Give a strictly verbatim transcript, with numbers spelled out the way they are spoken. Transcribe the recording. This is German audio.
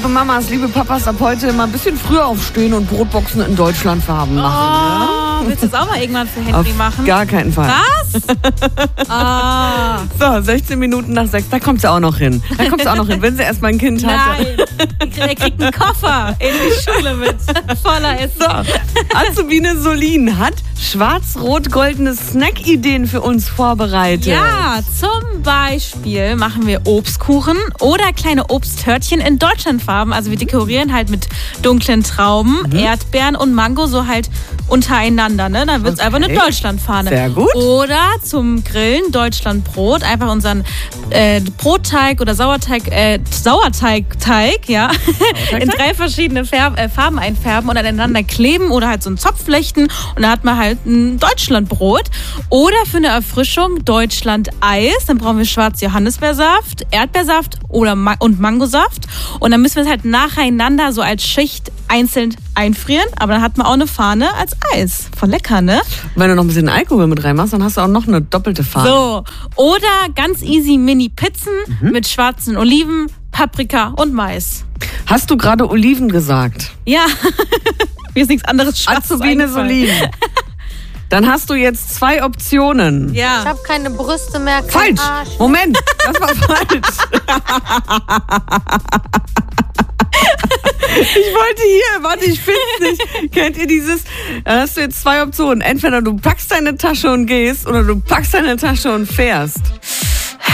liebe Mamas, liebe Papas, ab heute mal ein bisschen früher aufstehen und Brotboxen in Deutschlandfarben machen. Oh, ne? willst du das auch mal irgendwann für Henry Auf machen? Gar keinen Fall. Was? Ah. So, sechzehn Minuten nach sechs, da kommt sie auch noch hin. Da kommt sie auch noch hin, wenn sie erstmal ein Kind hat. Nein, er kriegt einen Koffer in die Schule mit voller Essen. So, Azubine Solin hat schwarz-rot-goldene Snack-Ideen für uns vorbereitet. Ja, zum Beispiel machen wir Obstkuchen oder kleine Obsttörtchen in Deutschlandfarben. Also wir dekorieren halt mit dunklen Trauben, mhm. Erdbeeren und Mango so halt untereinander. Ne? Dann wird es okay. einfach eine Deutschlandfahne. Sehr gut. Oder zum Grillen Deutschlandbrot. Einfach unseren äh, Brotteig oder Sauerteig, äh, Sauerteigteig, ja, in drei verschiedene Färb, äh, Farben einfärben und aneinander kleben oder halt so einen Zopf flechten und dann hat man halt ein Deutschlandbrot. Oder für eine Erfrischung Deutschland-Eis. Dann brauchen wir schwarz Johannisbeersaft, Erdbeersaft oder Ma- und Mangosaft. Und dann müssen wir es halt nacheinander so als Schicht einzeln einfrieren. Aber dann hat man auch eine Fahne als Eis. Voll lecker, ne? Wenn du noch ein bisschen Alkohol mit reinmachst, dann hast du auch noch eine doppelte Fahne. So. Oder ganz easy Mini-Pizzen mhm. mit schwarzen Oliven, Paprika und Mais. Hast du gerade Oliven gesagt? Ja. Mir ist nichts anderes Schwarzes Azubine Solin. Dann hast du jetzt zwei Optionen. Ja. Ich habe keine Brüste mehr. Falsch. Arsch. Moment, das war falsch. Ich wollte hier, warte, ich finde es nicht. Kennt ihr dieses? Da hast du jetzt zwei Optionen. Entweder du packst deine Tasche und gehst oder du packst deine Tasche und fährst.